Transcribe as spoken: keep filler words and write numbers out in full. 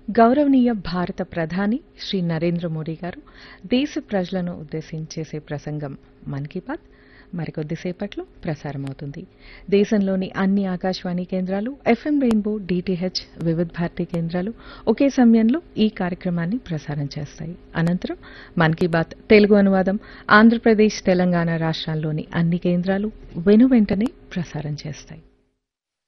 గౌరవనీయ భారత ప్రధాని శ్రీ నరేంద్ర మోడీ గారు దేశ ప్రజలను ఉద్దేశించి చేసే ప్రసంగం మన్ కీ బాత్ మరికొద్దిసేపట్లో ప్రసారమవుతుంది. దేశంలోని అన్ని ఆకాశవాణి కేంద్రాలు, FM rainbow, DTH, Vividh Bharati కేంద్రాలు ఒకే సమయంలో ఈ కార్యక్రమాన్ని ప్రసారం చేస్తాయి. అనంతరం మన్ కీ బాత్ తెలుగు అనువాదం ఆంధ్రప్రదేశ్, తెలంగాణ రాష్ట్రాల్లోని అన్ని కేంద్రాలు వెనువెంటనే ప్రసారం చేస్తాయి.